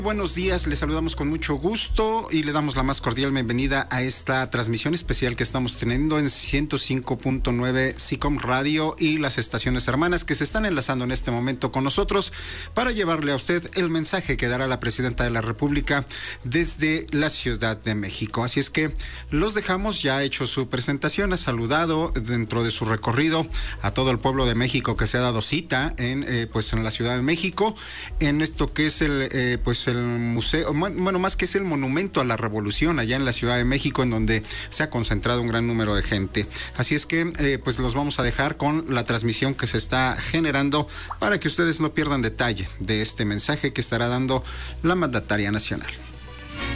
Buenos días, les saludamos con mucho gusto y le damos la más cordial bienvenida a esta transmisión especial que estamos teniendo en 105.9 SICOM Radio y las estaciones hermanas que se están enlazando en este momento con nosotros para llevarle a usted el mensaje que dará la Presidenta de la República desde la Ciudad de México. Así es que los dejamos, ya ha hecho su presentación, ha saludado dentro de su recorrido a todo el pueblo de México que se ha dado cita en la Ciudad de México, en esto que es el museo, bueno, más que es el monumento a la Revolución allá en la Ciudad de México, en donde se ha concentrado un gran número de gente. Así es que los vamos a dejar con la transmisión que se está generando para que ustedes no pierdan detalle de este mensaje que estará dando la mandataria nacional.